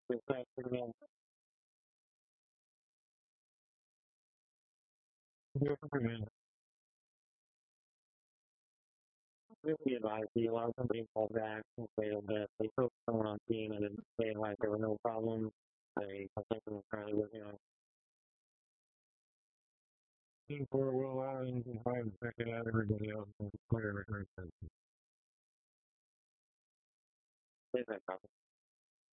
Just like, again, different really advise you. A lot of companies call back and say that they took someone on team and then say like there were no problems. They something currently working on. Team four will allow you to find and check it out everybody else and clear return. Is that